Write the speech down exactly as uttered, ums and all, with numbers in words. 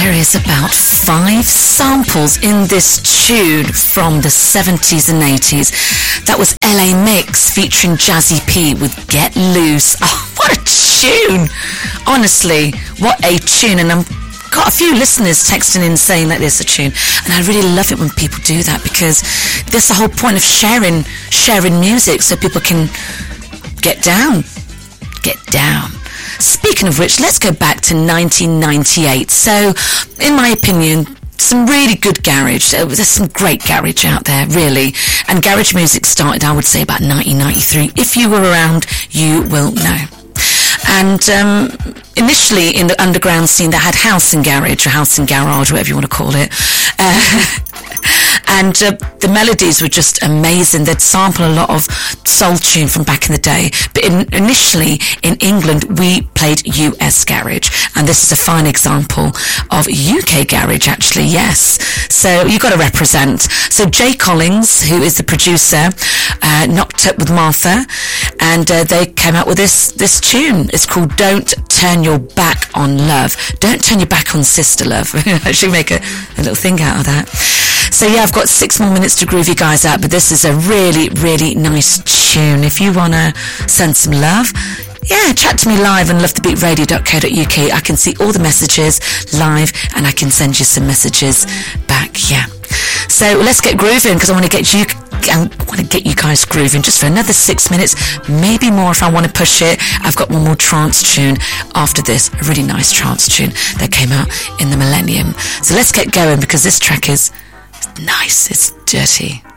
there is about five samples in this tune from the seventies and eighties. That was L A Mix featuring Jazzy P with Get Loose. Oh, what a tune! Honestly, what a tune. And I'm got a few listeners texting in saying that there's a tune, and I really love it when people do that, because that's the whole point of sharing sharing music, so people can get down get down. Speaking of which, let's go back to nineteen ninety-eight. So in my opinion, some really good garage. There's some great garage out there, really, and garage music started, I would say, about nineteen ninety-three. If you were around, you will know. And um, initially in the underground scene, they had house and garage, or house and garage, whatever you want to call it. Uh, and uh, the melodies were just amazing. They'd sample a lot of soul tune from back in the day. But in, initially in England, we played U S garage. And this is a fine example of U K garage, actually, yes. So you've got to represent. So Jay Collins, who is the producer, uh, knocked up with Martha, and uh, they came out with this, this tune. It's called Don't Turn Your Back on Love. Don't turn your back on sister love. Actually make a, a little thing out of that. So yeah, I've got six more minutes to groove you guys out, but this is a really, really nice tune. If you want to send some love, yeah, chat to me live on love the beat radio dot co dot uk. I can see all the messages live, and I can send you some messages back, yeah. So let's get grooving, because I want to get you I want to get you guys grooving just for another six minutes, maybe more if I want to push it. I've got one more trance tune after this, a really nice trance tune that came out in the millennium. So let's get going, because this track is nice, it's dirty.